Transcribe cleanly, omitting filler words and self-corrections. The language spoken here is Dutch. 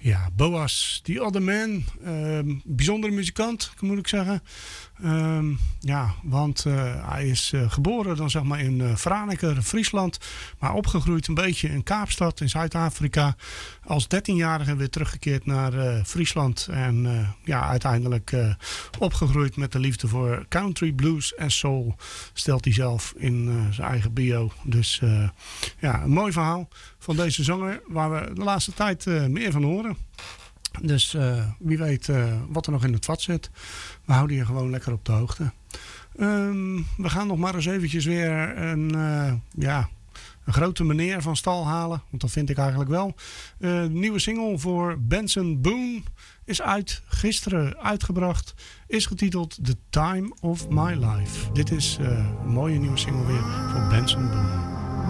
Ja, Boas, The Other Man. Bijzondere muzikant, moet ik zeggen. Want hij is geboren dan zeg maar in Franeker, Friesland. Maar opgegroeid een beetje in Kaapstad in Zuid-Afrika. Als 13-jarige weer teruggekeerd naar Friesland. En uiteindelijk opgegroeid met de liefde voor country, blues en soul. Stelt hij zelf in zijn eigen bio. Dus een mooi verhaal van deze zanger waar we de laatste tijd meer van horen. Dus wie weet wat er nog in het vat zit. We houden je gewoon lekker op de hoogte. We gaan nog maar eens eventjes weer een grote meneer van stal halen. Want dat vind ik eigenlijk wel. De nieuwe single voor Benson Boone is gisteren uitgebracht. Is getiteld The Time of My Life. Dit is een mooie nieuwe single weer voor Benson Boone.